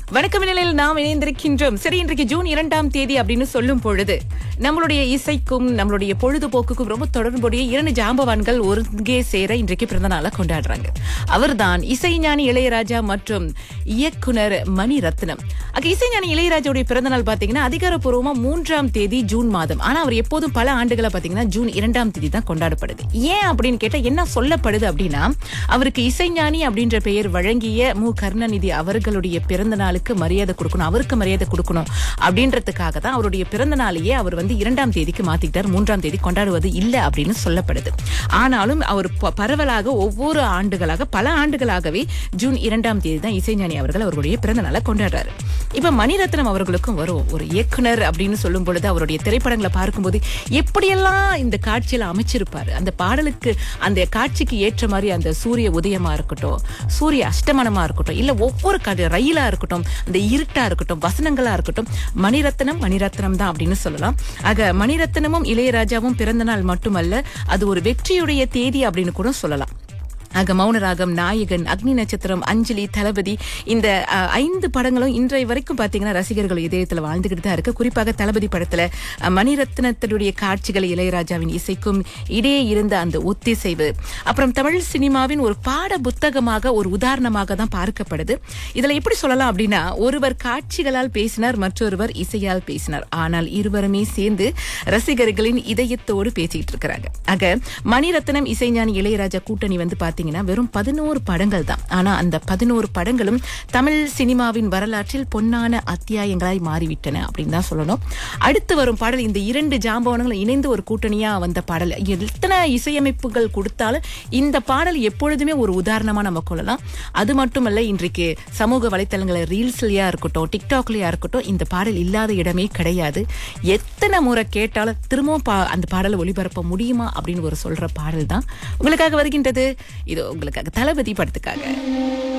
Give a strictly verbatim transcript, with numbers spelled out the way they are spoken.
வணக்கம் நிலையில் நாம் இணைந்திருக்கின்றோம். சரி, இன்றைக்கு ஜூன் இரண்டாம் தேதி அப்படின்னு சொல்லும் பொழுது நம்மளுடைய இசைக்கும் நம்மளுடைய பொழுதுபோக்குக்கும் ரொம்ப தொடர்புடைய இரண்டு ஜாம்பவான்கள் ஒருங்கே சேர இன்றைக்கு பிறந்த நாளை கொண்டாடுறாங்க. அவர்தான் இசைஞானி இளையராஜா மற்றும் இயக்குனர் மணிரத்னம். அங்க இசைஞானி இளையராஜாவுடைய பிறந்த நாள் பாத்தீங்கன்னா அதிகாரப்பூர்வமா மூன்றாம் தேதி ஜூன் மாதம். ஆனா அவர் எப்போதும் பல ஆண்டுகளை பாத்தீங்கன்னா ஜூன் இரண்டாம் தேதி தான் கொண்டாடப்படுது. ஏன் அப்படின்னு கேட்டா என்ன சொல்லப்படுது அப்படின்னா, அவருக்கு இசைஞானி அப்படின்ற பெயர் வழங்கிய மு கருணாநிதி அவர்களுடைய பிறந்த நாளுக்கு மரியாதை கொடுக்கணும், அவருக்கு மரியாதை கொடுக்கணும் அப்படின்றதுக்காக தான் அவருடைய பிறந்த நாளையே அவர் வந்து இரண்டாம் தேதிக்கு மாத்திக்கிட்டார். மூன்றாம் தேதி கொண்டாடுவது இல்ல அப்படின்னு சொல்லப்படுது. ஆனாலும் அவர் பரவலாக ஒவ்வொரு ஆண்டுகளாக பல ஆண்டுகளாகவே ஜூன் இரண்டாம் தேதி தான் இசைஞானி அவர்கள் அவருடைய பிறந்த நாளை கொண்டாடுறாரு. இப்ப மணிரத்னம் அவர்களுக்கும் வரும். ஒரு இயக்குனர் அப்படின்னு சொல்லும் பொழுது அவருடைய திரைப்படங்களை பார்க்கும்போது எப்படியெல்லாம் இந்த காட்சியில அமைச்சிருப்பாரு. அந்த பாடலுக்கு அந்த காட்சிக்கு ஏற்ற மாதிரி அந்த சூரிய உதயமா இருக்கட்டும், சூரிய அஸ்தமனமா இருக்கட்டும், இல்ல ஒவ்வொரு ரயிலா இருக்கட்டும், அந்த இருட்டா இருக்கட்டும், வசனங்களா இருக்கட்டும், மணிரத்னம் மணிரத்னம் தான் அப்படின்னு சொல்லலாம். ஆக மணிரத்னமும் இளையராஜாவும் பிறந்த நாள் மட்டுமல்ல, அது ஒரு வெற்றியுடைய தேதி அப்படின்னு கூட சொல்லலாம். ஆக மௌனராகம், நாயகன், அக்னி நட்சத்திரம், அஞ்சலி, தளபதி, இந்த ஐந்து படங்களும் இன்றைய வரைக்கும் பாத்தீங்கன்னா ரசிகர்கள் இதயத்துல வாழ்ந்துகிட்டு தான் இருக்கு. குறிப்பாக தளபதி படத்துல மணிரத்னத்தினுடைய காட்சிகள், இளையராஜாவின் இசைக்கும் இடையே இருந்த அந்த ஒத்திசைவு, அப்புறம் தமிழ் சினிமாவின் ஒரு பாட புத்தகமாக ஒரு உதாரணமாக தான் பார்க்கப்படுது. இதுல எப்படி சொல்லலாம் அப்படின்னா, ஒருவர் காட்சிகளால் பேசினார், மற்றொருவர் இசையால் பேசினார். ஆனால் இருவருமே சேர்ந்து ரசிகர்களின் இதயத்தோடு பேசிட்டு இருக்கிறாங்க. ஆக மணிரத்னம் இசைஞானி இளையராஜா கூட்டணி வந்து பாத்தீங்கன்னா வெறும் பதினோரு படங்கள் தான். ஆனா அந்த பதினோரு படங்களும் தமிழ் சினிமாவின் வரலாற்றில் பொன்னான அத்தியாயங்களாய் மாறிவிட்டன அப்படின்னு தான் சொல்லணும். அடுத்து வரும் பாடல் இந்த இரண்டு ஜாம்பவான்களும் இணைந்து ஒரு கூட்டணியா வந்த பாடல். எத்தனை இசையமைப்புகள் கொடுத்தாலும் இந்த பாடல் எப்பொழுதுமே ஒரு உதாரணமா நம்ம கொள்ளலாம். அது மட்டுமல்ல, இன்றைக்கு சமூக வலைத்தளங்கள ரீல்ஸ்லயா இருக்கட்டும், டிக்டாக்லயா இருக்கட்டும், இந்த பாடல் இல்லாத இடமே கிடையாது. எத்தனை முறை கேட்டாலும் திரும்பவும் அந்த பாடலை ஒளிபரப்ப முடியுமா அப்படின்னு ஒரு சொல்ற பாடல் தான் உங்களுக்காக வருகின்றது. இது உங்களுக்காக, தளபதி படத்துக்காக.